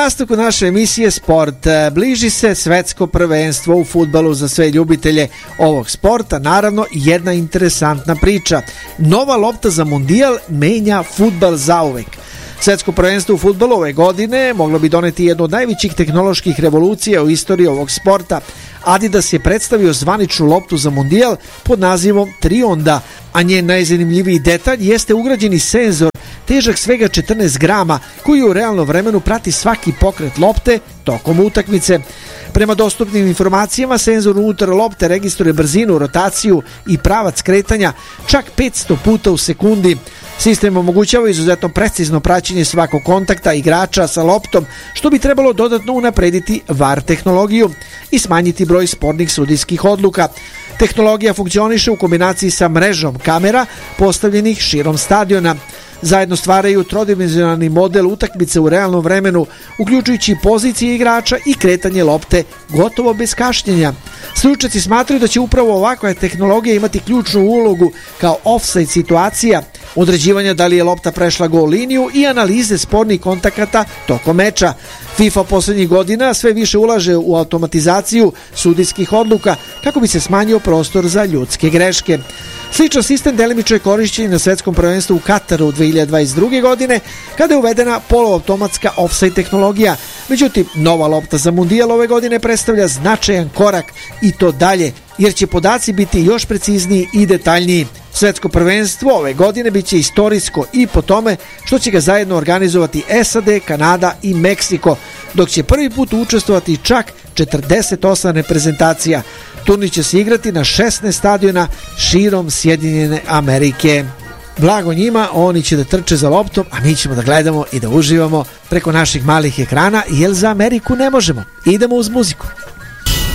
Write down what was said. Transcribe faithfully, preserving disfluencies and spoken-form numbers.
nastavku naše emisije Sport. Bliži se svetsko prvenstvo u fudbalu za sve ljubitelje ovog sporta. Naravno, jedna interesantna priča. Nova lopta za mundijal menja fudbal zauvek. Svetsko prvenstvo u fudbalu ove godine moglo bi doneti jednu od najvećih tehnoloških revolucija u istoriji ovog sporta. Adidas je predstavio zvaničnu loptu za mundijal pod nazivom Trionda, a njen najzanimljiviji detalj jeste ugrađeni senzor težak svega četrnaest grama koji u realnom vremenu prati svaki pokret lopte tokom utakmice. Prema dostupnim informacijama, senzor unutar lopte registruje brzinu, rotaciju i pravac kretanja čak petsto puta u sekundi. Sistem omogućava izuzetno precizno praćenje svakog kontakta igrača sa loptom, što bi trebalo dodatno unaprediti V A R tehnologiju i smanjiti broj spornih sudijskih odluka. Tehnologija funkcioniše u kombinaciji sa mrežom kamera postavljenih širom stadiona. Zajedno stvaraju trodimenzionalni model utakmice u realnom vremenu, uključujući pozicije igrača i kretanje lopte gotovo bez kašnjenja. Stručnjaci smatraju da će upravo ovakva tehnologija imati ključnu ulogu kao offside situacija, određivanja da li je lopta prešla gol liniju i analize spornih kontakata tokom meča. FIFA poslednjih godina sve više ulaže u automatizaciju sudijskih odluka kako bi se smanjio prostor za ljudske greške. Sličan sistem delimično je korišćen na svetskom prvenstvu u Kataru dve hiljade dvadeset druge. godine kada je uvedena poluautomatska offside tehnologija. Međutim, nova lopta za mundijal ove godine predstavlja značajan korak i to dalje, jer će podaci biti još precizniji i detaljniji. Svetsko prvenstvo ove godine biće istorijsko i po tome što će ga zajedno organizovati S A D, Kanada i Meksiko, dok će prvi put učestvovati čak četrdeset osam reprezentacija. Turnir će se igrati na šesnaest stadiona širom Sjedinjene Amerike. Blago njima, oni će da trče za loptom, a mi ćemo da gledamo i da uživamo preko naših malih ekrana, jer za Ameriku ne možemo. Idemo uz muziku.